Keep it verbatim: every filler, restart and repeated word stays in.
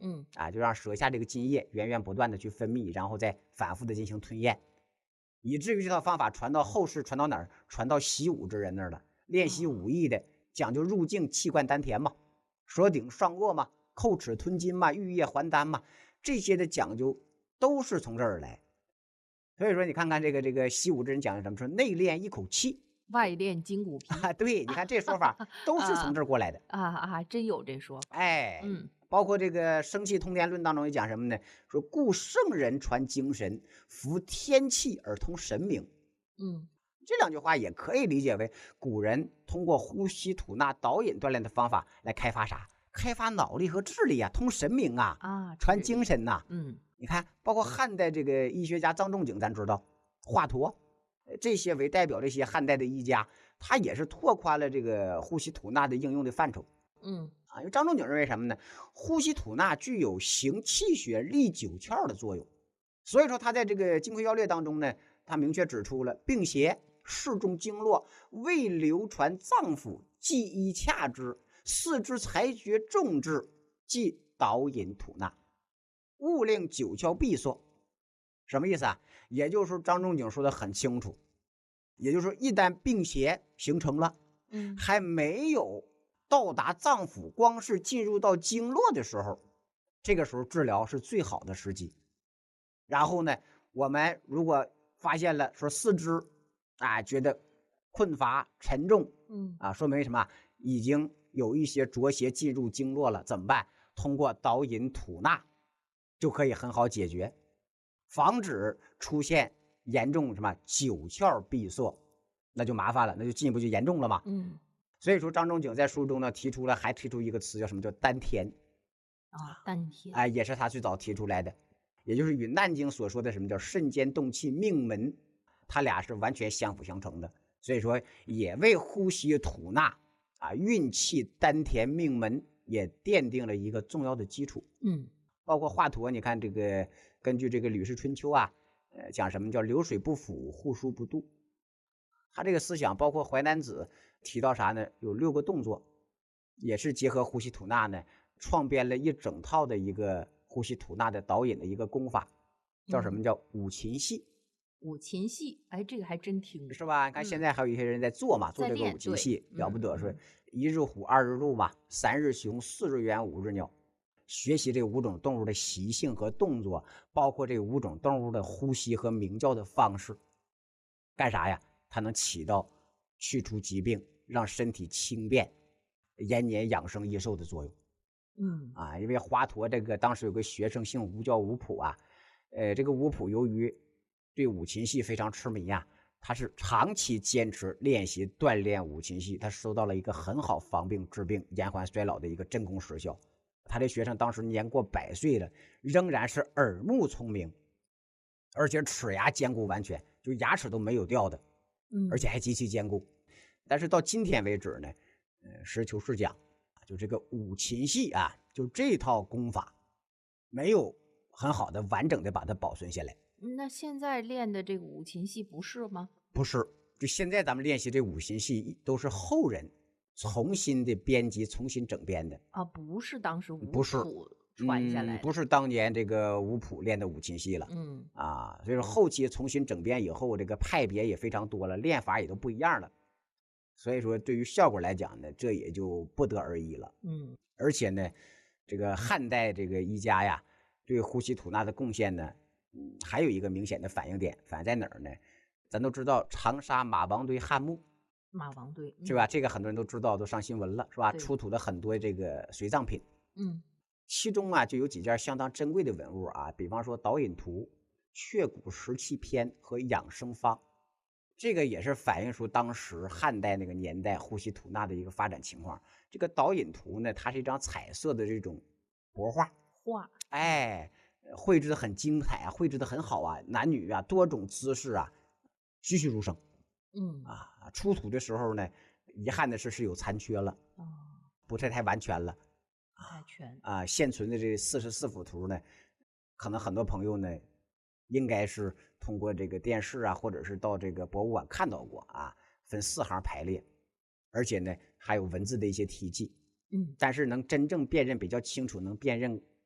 嗯啊，就让舌下这个津液源源不断的去分泌，然后再反复的进行吞咽，以至于这套方法传到后世，传到哪儿？传到习武之人那儿了。练习武艺的讲究入境气贯丹田嘛，舌顶上腭嘛，叩齿吞津嘛，玉液还丹嘛，这些的讲究都是从这儿来。所以说，你看看这个这个习武之人讲的什么？说内练一口气， 外练筋骨皮啊，对，你看这说法都是从这儿过来的。 啊啊，真有这说法。 哎， 嗯， 包括这个《生气通天论》当中也讲什么呢？说故圣人传精神，服天气而通神明。 嗯， 这两句话也可以理解为古人通过呼吸吐纳导引锻炼的方法来开发啥？开发脑力和智力啊，通神明啊， 啊， 传精神呐、啊。 嗯， 你看，包括汉代这个医学家张仲景，咱知道华佗，这些为代表这些汉代的医家，他也是拓宽了这个呼吸吐纳的应用的范畴。 嗯啊，因为张仲景认为什么呢？呼吸吐纳具有行气血、利九窍的作用，所以说他在这个《金匮要略》当中呢，他明确指出了病邪适中经络，未流传脏腑，即医洽之，四肢裁决重治，即导引吐纳，勿令九窍闭锁。什么意思啊？也就是说，张仲景说的很清楚，也就是说，一旦病邪形成了， 嗯， 还没有到达脏腑，光是进入到经络的时候，这个时候治疗是最好的时机。然后呢，我们如果发现了说四肢啊觉得困乏沉重， 嗯啊，说明什么？已经有一些浊邪进入经络了，怎么办？通过导引吐纳就可以很好解决，防止出现严重什么九窍闭锁，那就麻烦了，那就进一步就严重了嘛。 嗯所以说张仲景在书中呢提出了，还提出一个词叫什么？叫丹田。 啊，丹田。 哎，也是他最早提出来的，也就是与《难经》所说的什么叫肾间动气命门，他俩是完全相辅相成的。所以说，也为呼吸吐纳啊、运气丹田命门也奠定了一个重要的基础。 嗯， 包括华佗，你看这个根据这个《吕氏春秋》啊，呃，讲什么叫流水不腐，户枢不蠹。他这个思想，包括《淮南子》提到啥呢？有六个动作，也是结合呼吸吐纳呢，创编了一整套的一个呼吸吐纳的导引的一个功法，叫什么？叫五禽戏。 五禽戏，哎，这个还真听过。 是吧？你看现在还有一些人在做嘛，做这个五禽戏了不得，说一日虎，二日鹿嘛，三日熊，四日猿，五日鸟。学习这五种动物的习性和动作，包括这五种动物的呼吸和鸣叫的方式，干啥呀？它能起到去除疾病、让身体轻便、延年养生益寿的作用。 嗯啊，因为华佗这个当时有个学生姓吴，叫吴普啊，呃，这个吴普由于对五禽戏非常痴迷啊，他是长期坚持练习锻炼五禽戏，他收到了一个很好防病治病、延缓衰老的一个真功实效。他的学生当时年过百岁了，仍然是耳目聪明，而且齿牙坚固完全，就牙齿都没有掉的， 嗯， 而且还极其坚固。但是到今天为止呢，呃，实事求是讲，就这个五禽戏啊，就这套功法没有很好的完整的把它保存下来。 那现在练的这个五禽戏不是吗？ 不是，就现在咱们练习这五禽戏都是后人重新的编辑、重新整编的啊，不是当时吴不是普传下来的， 嗯，不是当年这个吴普练的五禽戏了。 嗯啊，所以说后期重新整编以后，这个派别也非常多了，练法也都不一样了。所以说，对于效果来讲呢，这也就不得而已了。 嗯而且呢，这个汉代这个医家呀，对呼吸吐纳的贡献呢，嗯，还有一个明显的反应点，反映在哪儿呢？咱都知道长沙马王堆汉墓马王堆是吧？这个很多人都知道，都上新闻了，是吧？ 对出土了很多这个随葬品， 嗯其中啊就有几件相当珍贵的文物啊，比方说导引图、雀骨石器篇和养生方。这个也是反映出当时汉代那个年代呼吸吐纳的一个发展情况。这个导引图呢，它是一张彩色的这种帛画， 画， 哎，绘制的很精彩啊，绘制的很好啊，男女啊多种姿势啊，栩栩如生嗯啊。出土的时候呢，遗憾的是是有残缺了， 哦， 不太太完全了不太全， 啊。现存的这四十四幅图呢，可能很多朋友呢，应该是通过这个电视啊，或者是到这个博物馆看到过啊，分四行排列，而且呢还有文字的一些题记。 嗯但是能真正辨认比较清楚，能辨认